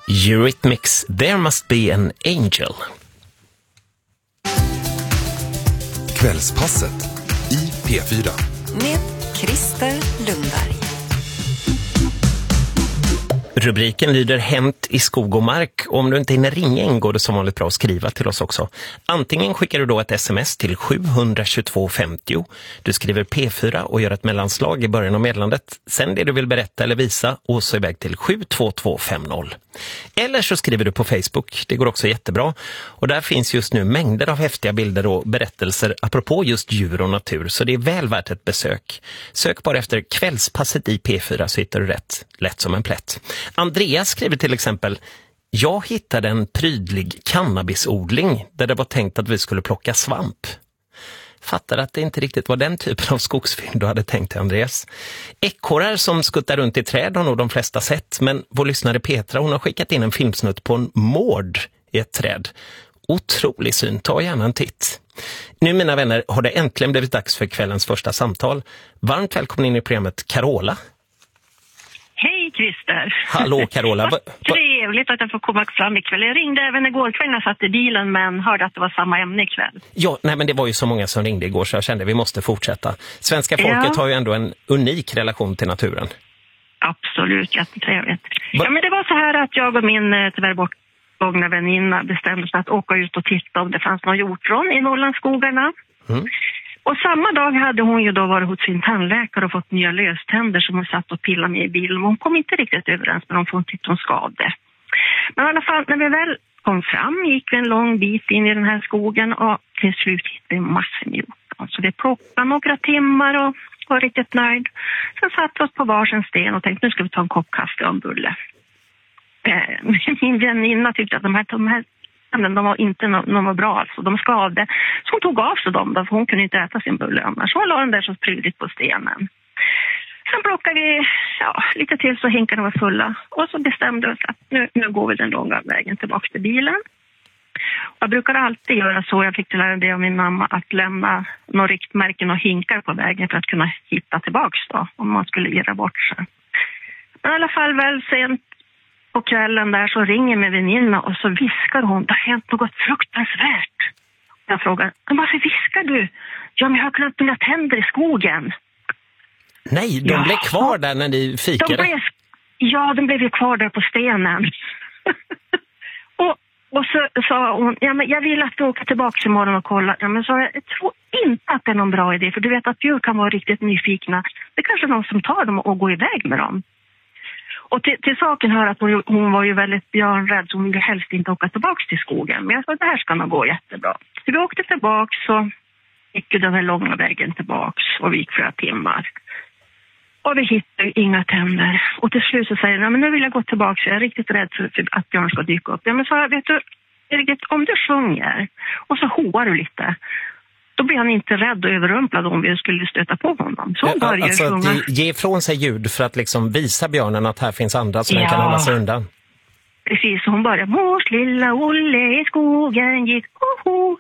Eurythmics, There Must Be an Angel. Kvällspasset i P4 med Christer Lundberg. Rubriken lyder Hänt i skog och mark. Om du inte hinner ringa in går det som vanligt bra att skriva till oss också. Antingen skickar du då ett sms till 72250. Du skriver P4 och gör ett mellanslag i början av meddelandet. Sen det du vill berätta eller visa och så iväg till 72250. Eller så skriver du på Facebook. Det går också jättebra. Och där finns just nu mängder av häftiga bilder och berättelser apropå just djur och natur. Så det är väl värt ett besök. Sök bara efter Kvällspasset i P4 så hittar du rätt. Lätt som en plätt. Andreas skriver till exempel: jag hittade en prydlig cannabisodling där det var tänkt att vi skulle plocka svamp. Fattar att det inte riktigt var den typen av skogsfynd du hade tänkt till, Andreas. Ekorrar som skuttar runt i träd har nog de flesta sett, men vår lyssnare Petra, hon har skickat in en filmsnutt på en mård i ett träd. Otrolig syn, ta gärna en titt. Nu mina vänner har det äntligen blivit dags för kvällens första samtal. Varmt välkommen in i programmet Carola. Hej Christer. Hallå Carola. Trevligt att jag får komma fram ikväll. Jag ringde även igår kväll när jag satt i bilen men hörde att det var samma ämne ikväll. Ja, nej men det var ju så många som ringde igår så jag kände att vi måste fortsätta. Svenska folket har ju ändå en unik relation till naturen. Absolut, jättetrevligt. Ja men det var så här att jag och min tyvärr bortgångna väninna bestämde sig att åka ut och titta om det fanns någon hjortron i Norrlandsskogarna. Mm. Och samma dag hade hon ju då varit hos sin tandläkare och fått nya löständer som hon satt och pillade med i bilen. Hon kom inte riktigt överens med dem för hon tyckte hon skadade. Men i alla fall, när vi väl kom fram gick vi en lång bit in i den här skogen och till slut hittade vi massor med hjortron. Så vi plockade några timmar och var riktigt nöjd. Sen satt vi oss på varsin sten och tänkte nu ska vi ta en kopp kaffe och en bulle. Min väninna tyckte att de här de var inte de var bra alltså. De skadade. Så hon tog av sig dem då, för hon kunde inte äta sin bulle annars. Så hon la den där så prydligt på stenen. Sen plockade vi lite till så hinkarna var fulla. Och så bestämde vi oss att nu går vi den långa vägen tillbaka till bilen. Jag brukar alltid göra så. Jag fick till lära det av min mamma att lämna några riktmärken och hinkar på vägen för att kunna hitta tillbaka då. Om man skulle göra bort sig. Men i alla fall väl sent på kvällen där så ringer min väninna och så viskar hon, det har hänt något fruktansvärt. Jag frågar, men varför viskar du? Ja, men jag har glömt mina tänder i skogen. Nej, de blev kvar där när ni fikade? De blev kvar där på stenen. och så sa hon, ja, men jag vill att du åker tillbaka imorgon och kolla. Ja, men så jag tror inte att det är någon bra idé, för du vet att djur kan vara riktigt nyfikna. Det är kanske någon som tar dem och går iväg med dem. Och till saken hör att hon var ju väldigt björnrädd så hon ville helst inte åka tillbaka till skogen. Men jag sa att det här ska nog gå jättebra. Så vi åkte tillbaka så gick den här långa vägen tillbaka och vi gick flera timmar. Och vi hittade inga tänder. Och till slut så säger hon, men nu vill jag gå tillbaka så jag är riktigt rädd för att björn ska dyka upp. Ja men så vet du, Erik, om du sjunger och så hoar du lite. Då blir han inte rädd och överrumplad om vi skulle stöta på honom. Så börjar sjunga. Ge ifrån sig ljud för att liksom visa björnen att här finns andra som kan hålla sig undan. Precis, hon börjar, mors lilla Olle i skogen gick, ho.